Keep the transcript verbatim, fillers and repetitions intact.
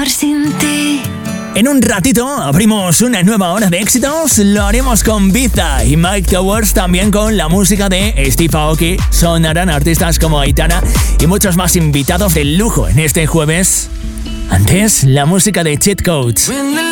mejor sin ti. En un ratito abrimos una nueva hora de éxitos. Lo haremos con Biza y Mike Towers, también con la música de Steve Aoki. Sonarán artistas como Aitana y muchos más invitados de lujo en este jueves. Antes, la música de Cheat Codes.